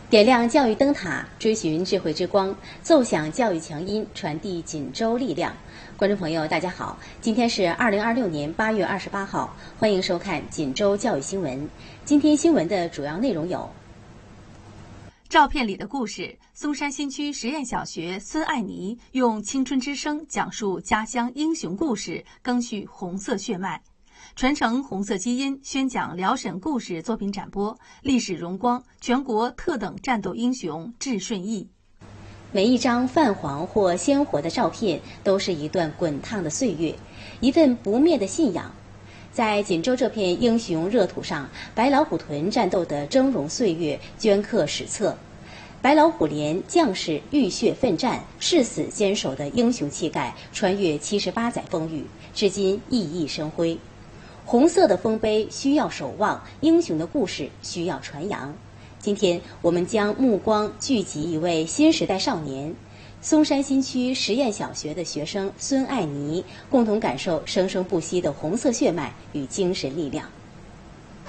点亮教育灯塔，追寻智慧之光，奏响教育强音，传递锦州力量。观众朋友，大家好，今天是2026年8月28号，欢迎收看锦州教育新闻。今天新闻的主要内容有： 照片里的故事，松山新区实验小学孙爱妮用青春之声讲述家乡英雄故事，赓续红色血脉。传承红色基因，宣讲辽沈故事作品展播，历史荣光全国特等战斗英雄致顺义。 每一张泛黄或鲜活的照片，都是一段滚烫的岁月，一份不灭的信仰。在锦州这片英雄热土上，白老虎屯战斗的峥嵘岁月镌刻史册。白老虎连将士浴血奋战、誓死坚守的英雄气概，穿越78载风雨，至今熠熠生辉。红色的丰碑需要守望，英雄的故事需要传扬。今天我们将目光聚集一位新时代少年，松山新区实验小学的学生孙爱妮，共同感受生生不息的红色血脉与精神力量。